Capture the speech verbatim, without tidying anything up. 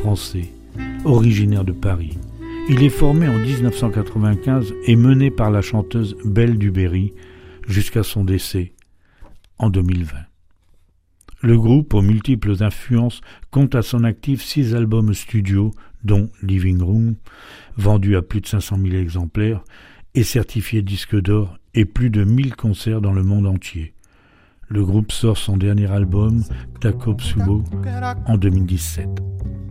français, originaire de Paris. Il est formé en dix-neuf cent quatre-vingt-quinze et mené par la chanteuse Belle Duberry jusqu'à son décès en deux mille vingt. Le groupe, aux multiples influences, compte à son actif six albums studio, dont Living Room, vendu à plus de cinq cent mille exemplaires, et certifié disque d'or, et plus de mille concerts dans le monde entier. Le groupe sort son dernier album, Takotsubo, en deux mille dix-sept.